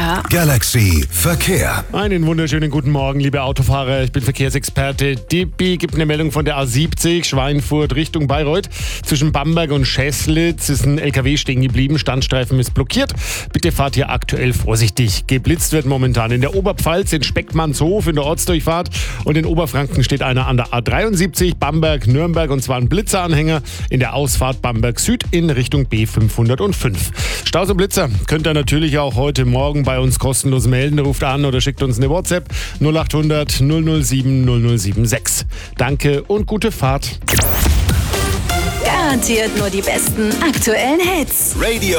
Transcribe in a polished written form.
Radioverkehr. Galaxy Verkehr. Einen wunderschönen guten Morgen, liebe Autofahrer. Ich bin Verkehrsexperte Dippi. Gibt eine Meldung von der A70 Schweinfurt Richtung Bayreuth. Zwischen Bamberg und Scheßlitz ist ein LKW stehen geblieben. Standstreifen ist blockiert. Bitte fahrt hier aktuell vorsichtig. Geblitzt wird momentan in der Oberpfalz, in Speckmannshof in der Ortsdurchfahrt. Und in Oberfranken steht einer an der A73 Bamberg-Nürnberg, und zwar ein Blitzeranhänger in der Ausfahrt Bamberg Süd in Richtung B505. Staus und Blitzer könnt ihr natürlich auch heute Morgen bei uns kostenlos melden. Ruft an oder schickt uns eine WhatsApp 0800 007 0076. Danke und gute Fahrt. Garantiert nur die besten aktuellen Hits. Radio